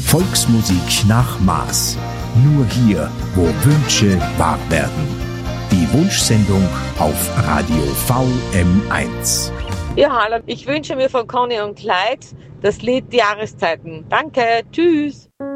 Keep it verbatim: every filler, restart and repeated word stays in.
Volksmusik nach Maß. Nur hier, wo Wünsche wahr werden. Die Wunschsendung auf Radio V M eins. Ja, hallo. Ich wünsche mir von Conny und Clyde das Lied Die Jahreszeiten. Danke. Tschüss.